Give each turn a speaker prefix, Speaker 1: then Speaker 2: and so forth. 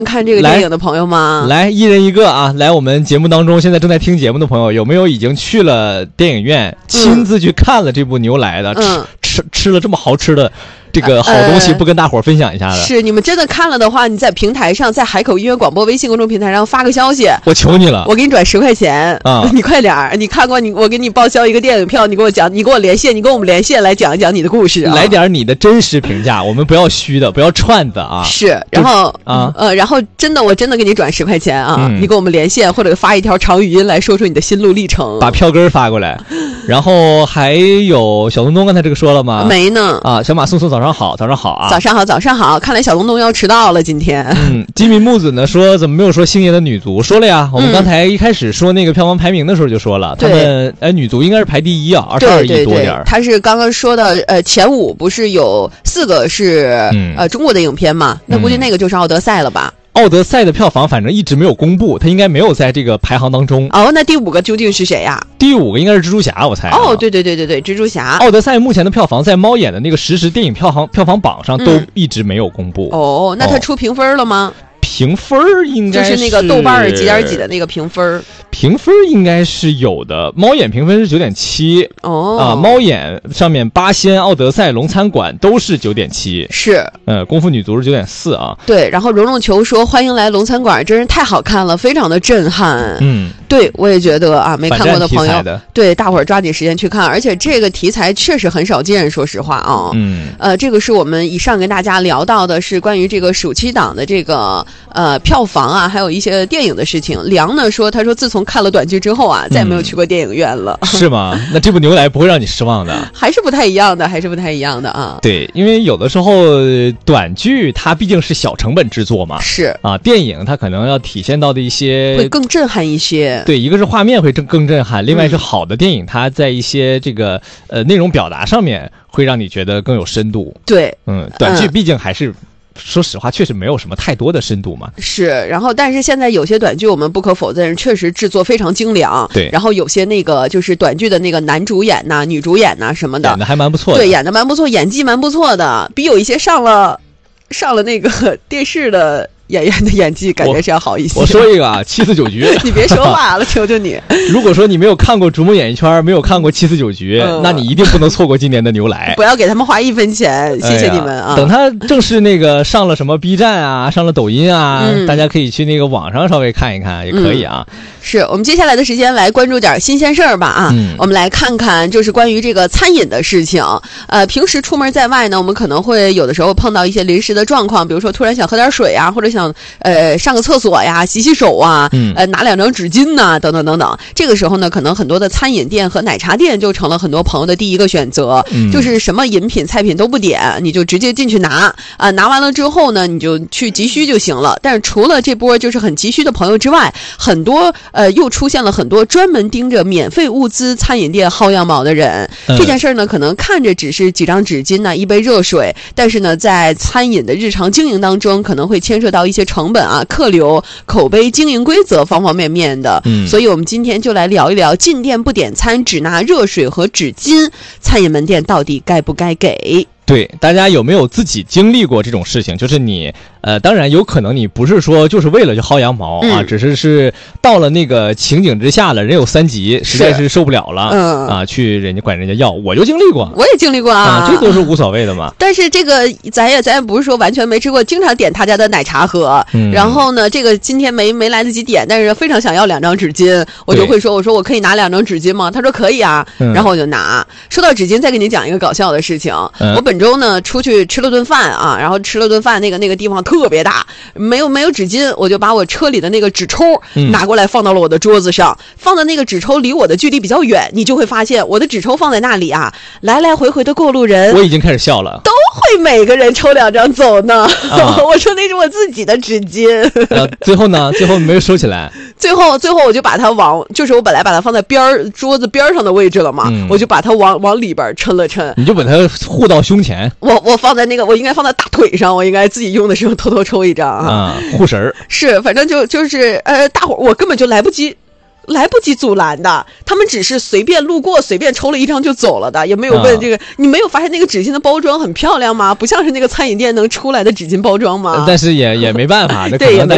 Speaker 1: 看这个电影的朋友吗？
Speaker 2: 来，一人一个啊！来，我们节目当中现在正在听节目的朋友，有没有已经去了电影院，亲自去看了这部牛来的，吃了这么好吃的这个好东西，不跟大伙儿分享一下的？
Speaker 1: 是，你们真的看了的话，你在平台上，在海口音乐广播微信公众平台上发个消息，
Speaker 2: 我求你了，
Speaker 1: 我给你转10块钱
Speaker 2: 啊！
Speaker 1: 你快点儿，你看过我给你报销一个电影票，你给我讲，你给我连线，你跟我们连线来讲一讲你的故事，
Speaker 2: 来点你的真实评价，我们不要虚的，不要串子啊。
Speaker 1: 是，然后然后我真的给你转10块钱啊，你跟我们连线或者发一条长语音来说说你的心路历程，
Speaker 2: 把票根发过来。然后还有小东东，刚才这个说了吗？
Speaker 1: 没呢。
Speaker 2: 啊，小马送早上好，早上好啊，
Speaker 1: 早上好，早上好。看来小东东要迟到了今天。
Speaker 2: 吉米木子呢说怎么没有说星爷的女足？说了呀，我们刚才一开始说那个票房排名的时候就说了，他们女足应该是排第一啊，22亿多点。
Speaker 1: 他是刚刚说的前5不是有4个是中国的影片嘛？那估计那个就是《奥德赛》了吧？
Speaker 2: 奥德赛的票房反正一直没有公布，他应该没有在这个排行当中。
Speaker 1: 哦，那第5个究竟是谁呀？
Speaker 2: 第5个应该是蜘蛛侠，我猜。
Speaker 1: 哦，对，蜘蛛侠。
Speaker 2: 奥德赛目前的票房在猫眼的那个实时电影票房榜上都一直没有公布。
Speaker 1: 哦，那他出评分了吗？
Speaker 2: 评分应该是
Speaker 1: 就是那个豆瓣几点几的那个评分
Speaker 2: 应该是有的。猫眼评分是9.7猫眼上面八仙、奥德赛、龙餐馆都是9.7，
Speaker 1: 是
Speaker 2: 功夫女足是9.4啊。
Speaker 1: 对，然后蓉蓉球说欢迎来龙餐馆，真是太好看了，非常的震撼。对，我也觉得啊，没看过的朋友，对大伙儿抓紧时间去看，而且这个题材确实很少见，说实话啊。这个是我们以上跟大家聊到的是关于这个暑期档的这个票房啊，还有一些电影的事情。梁呢说，他说自从看了短剧之后啊，再也没有去过电影院了。
Speaker 2: 是吗？那这部牛来不会让你失望的，
Speaker 1: 还是不太一样的啊。
Speaker 2: 对，因为有的时候短剧它毕竟是小成本制作嘛，
Speaker 1: 是
Speaker 2: 啊，电影它可能要体现到的一些
Speaker 1: 会更震撼一些。
Speaker 2: 对，一个是画面会更震撼，另外是好的电影它在一些这个内容表达上面会让你觉得更有深度。
Speaker 1: 对，
Speaker 2: 短剧毕竟还是。说实话，确实没有什么太多的深度嘛。
Speaker 1: 是，然后但是现在有些短剧，我们不可否认，确实制作非常精良。
Speaker 2: 对，
Speaker 1: 然后有些那个就是短剧的那个男主演呐、女主演呐什么的，
Speaker 2: 演的还蛮不错的。
Speaker 1: 对，演的蛮不错，演技蛮不错的，比有一些上了那个电视的演员的演技感觉是要好一些。
Speaker 2: 我说一个啊，749局，
Speaker 1: 你别说话了，求求你。如
Speaker 2: 果说你没有看过《逐梦演艺圈》，没有看过749局，那你一定不能错过今年的牛来。
Speaker 1: 不要给他们花1分钱，谢谢你们啊！
Speaker 2: 等他正式那个上了什么 B 站啊，上了抖音啊，大家可以去那个网上稍微看一看，也可以啊。
Speaker 1: 是我们接下来的时间来关注点新鲜事儿吧啊！我们来看看就是关于这个餐饮的事情。平时出门在外呢，我们可能会有的时候碰到一些临时的状况，比如说突然想喝点水啊，或者想上个厕所呀，洗手啊，拿2张纸巾呐，等等等等。这个时候呢，可能很多的餐饮店和奶茶店就成了很多朋友的第一个选择，就是什么饮品菜品都不点，你就直接进去拿拿完了之后呢，你就去急需就行了。但是除了这波就是很急需的朋友之外，很多又出现了很多专门盯着免费物资餐饮店薅羊毛的人。这件事呢，可能看着只是几张纸巾呢，一杯热水，但是呢，在餐饮的日常经营当中，可能会牵涉到一些成本啊、客流、口碑、经营规则方方面面的。所以我们今天就来聊一聊进店不点餐，只拿热水和纸巾，餐饮门店到底该不该给？
Speaker 2: 对，大家有没有自己经历过这种事情？就是你当然有可能你不是说就是为了去薅羊毛啊，只是到了那个情景之下了，人有3急，实在是受不了了去人家管人家要。我就经历过，
Speaker 1: 我也经历过啊，
Speaker 2: 这都是无所谓的嘛。
Speaker 1: 但是这个咱也不是说完全没吃过，经常点他家的奶茶喝，然后呢，这个今天没来得及点，但是非常想要2张纸巾，我就会说，我说我可以拿2张纸巾吗？他说可以啊，然后我就拿。说到纸巾，再给你讲一个搞笑的事情，我本周呢出去吃了顿饭啊，然后吃了顿饭，那个地方特别大，没有纸巾，我就把我车里的那个纸抽拿过来放到了我的桌子上，放的那个纸抽离我的距离比较远，你就会发现我的纸抽放在那里啊，来来回回的过路人，
Speaker 2: 我已经开始笑了，
Speaker 1: 都会每个人抽2张走呢。我说那是我自己的纸巾。
Speaker 2: 最后呢？最后没有收起来。
Speaker 1: 最后我就把它就是我本来把它放在桌子边上的位置了嘛，我就把它往里边抻了抻。
Speaker 2: 你就把它护到胸前。
Speaker 1: 我放在那个，我应该放在大腿上，我应该自己用的时候偷偷抽1张啊，
Speaker 2: 护神儿。
Speaker 1: 是，反正就是大伙我根本就来不及阻拦的，他们只是随便路过，随便抽了1张就走了的，也没有问这个。你没有发现那个纸巾的包装很漂亮吗？不像是那个餐饮店能出来的纸巾包装吗？
Speaker 2: 但是也没办法，
Speaker 1: 对，也没